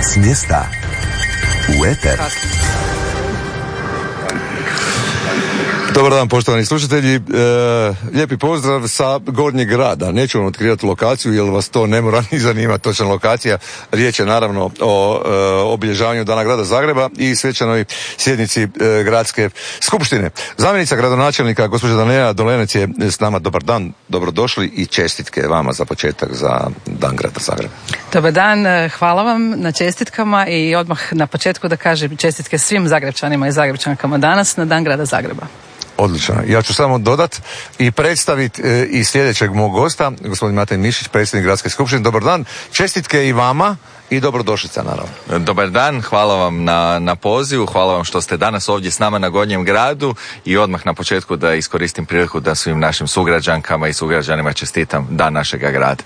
S mjesta u eter. Dobar dan, poštovani slušatelji. Lijepi pozdrav sa Gornjeg grada. Neću vam otkrivati lokaciju jer vas to ne mora ni zanima točna lokacija. Riječ je naravno o obilježavanju Dana grada Zagreba i svečanoj sjednici gradske skupštine. Zamjenica gradonačelnika gospođa Danijela Dolenec je s nama. Dobar dan, dobrodošli i čestitke vama za početak za Dan grada Zagreba. Dobar dan, hvala vam na čestitkama i odmah na početku da kažem čestitke svim Zagrebčanima i Zagrebčankama danas na Dan grada Zagreba. Odlično. Ja ću samo dodat i predstaviti i sljedećeg mog gosta, gospodin Matej Mišić, predsjednik Gradske skupštine. Dobar dan, čestitke i vama i dobrodošlica naravno. Dobar dan, hvala vam na pozivu, hvala vam što ste danas ovdje s nama na Gornjem gradu i odmah na početku da iskoristim priliku da svim našim sugrađankama i sugrađanima čestitam Dan našega grada.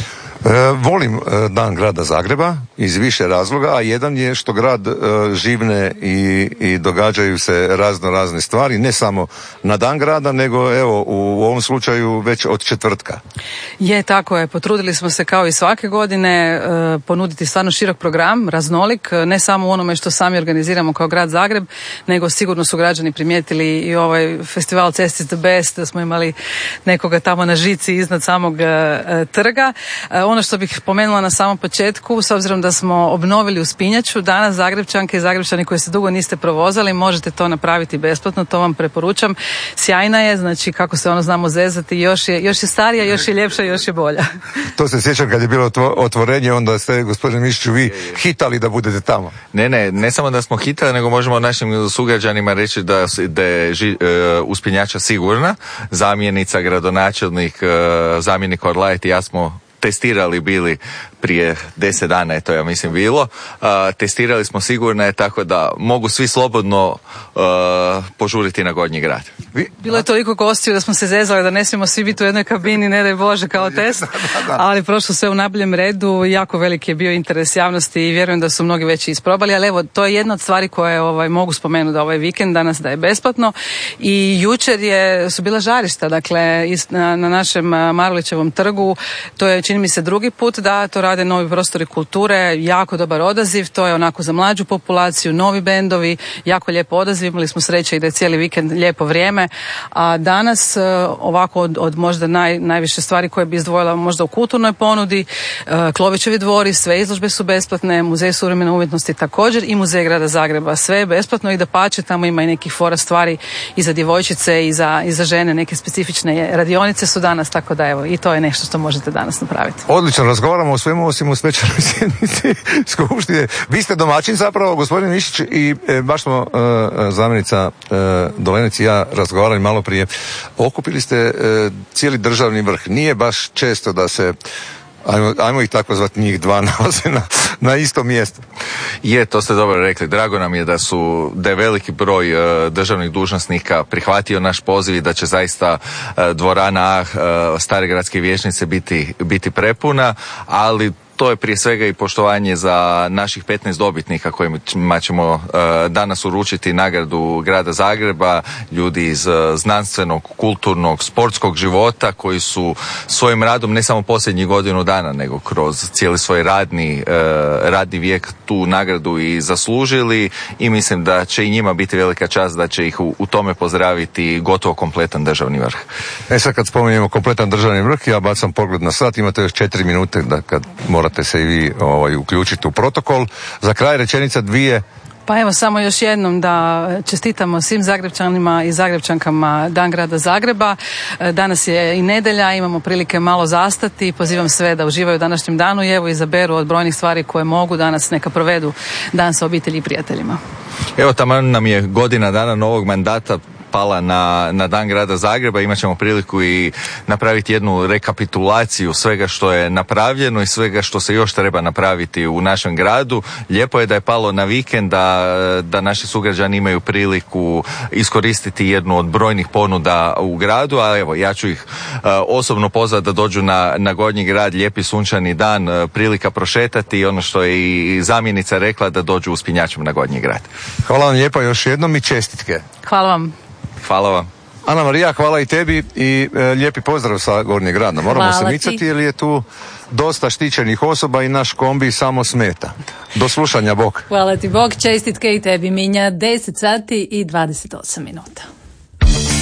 Volim Dan grada Zagreba iz više razloga, a jedan je što grad živne i događaju se razne stvari, ne samo na Dan grada, nego evo u ovom slučaju već od četvrtka. Je, tako je, potrudili smo se kao i svake godine ponuditi stvarno širok program, raznolik, ne samo u onome što sami organiziramo kao grad Zagreb, nego sigurno su građani primijetili i ovaj festival Cest is the best, da smo imali nekoga tamo na žici iznad samog trga. Ono što bih pomenula na samom početku, s obzirom da smo obnovili uspinjaču, danas Zagrebčanke i Zagrebčani koji se dugo niste provozali, možete to napraviti besplatno, to vam preporučam. Sjajna je, znači kako se ono znamo zezati, još je starija, još je ljepša, još je bolja. To se sjećam kad je bilo otvorenje, onda ste, gospodine Mišiću, vi hitali da budete tamo. Ne samo da smo hitali, nego možemo našim sugrađanima reći da je uspinjača sigurna. Zamjenica, gradonačelnik, zamjenik Orlajt i ja smo testirali bili prije 10 dana je to ja mislim bilo. Testirali smo sigurno je, tako da mogu svi slobodno požuriti na Gornji grad. Bilo je toliko gostiju da smo se zezali da ne smijemo svi biti u jednoj kabini, ne daj Bože kao test, ali prošlo sve u najboljem redu, jako veliki je bio interes javnosti i vjerujem da su mnogi već isprobali, ali evo to je jedna od stvari koje mogu spomenuti da ovaj vikend danas da je besplatno i jučer su bila žarišta, dakle na našem Marulićevom trgu, to je čini mi se drugi put da to rade Novi prostori kulture, jako dobar odaziv, to je onako za mlađu populaciju, novi bendovi, jako lijep odaziv, imali smo sreće i da je cijeli vikend lijepo vrijeme, a danas ovako od možda najviše stvari koje bi izdvojila možda u kulturnoj ponudi, Klovićevi dvori, sve izložbe su besplatne, Muzej suvremene umjetnosti također i Muzej grada Zagreba, sve je besplatno i dapače, tamo ima i nekih fora stvari i za djevojčice i za žene, neke specifične radionice su danas, tako da evo i to je nešto što možete danas napraviti. Odlično, razgovaramo o svemu osim u svečanoj sjednici skupštine. Vi ste domaćin zapravo, gospodin Mišić, i baš smo zamjenica Dolenec i ja razgovarali malo prije. Okupili ste cijeli državni vrh. Nije baš često da se ajmo ih tako zvati, njih dva nalaze na istom mjestu. Je, to ste dobro rekli. Drago nam je da je veliki broj državnih dužnosnika prihvatio naš poziv i da će zaista dvorana Stare gradske vijećnice biti prepuna, ali to je prije svega i poštovanje za naših 15 dobitnika kojima ćemo danas uručiti nagradu grada Zagreba, ljudi iz znanstvenog, kulturnog, sportskog života koji su svojim radom ne samo posljednjih godinu dana, nego kroz cijeli svoj radni vijek tu nagradu i zaslužili i mislim da će i njima biti velika čast da će ih u tome pozdraviti gotovo kompletan državni vrh. Sad kad spominjemo kompletan državni vrh, ja bacam pogled na sat, imate još 4 minute da kad morate se i vi uključiti u protokol. Za kraj rečenica dvije. Pa evo samo još jednom da čestitamo svim Zagrebčanima i Zagrebčankama Dan grada Zagreba. Danas je i nedjelja, imamo prilike malo zastati. Pozivam sve da uživaju u današnjem danu i evo izaberu od brojnih stvari koje mogu danas neka provedu dan sa obitelji i prijateljima. Evo tamo nam je godina dana novog mandata pala na Dan grada Zagreba. Imat ćemo priliku i napraviti jednu rekapitulaciju svega što je napravljeno i svega što se još treba napraviti u našem gradu. Lijepo je da je palo na vikend, da naši sugrađani imaju priliku iskoristiti jednu od brojnih ponuda u gradu, a evo ja ću ih osobno pozvati da dođu na Gornji grad, lijepi sunčani dan, prilika prošetati i ono što je i zamjenica rekla, da dođu uspinjačom na Gornji grad. Hvala vam lijepa još jednom i čestitke. Hvala vam. Hvala vam. Ana Marija, hvala i tebi i lijepi pozdrav sa Gornjeg grada. Moramo se micati jer je tu dosta štićenih osoba i naš kombi samo smeta. Do slušanja, bok. Hvala ti, bok, čestitke i tebi, Minja, 10 sati i 28 minuta.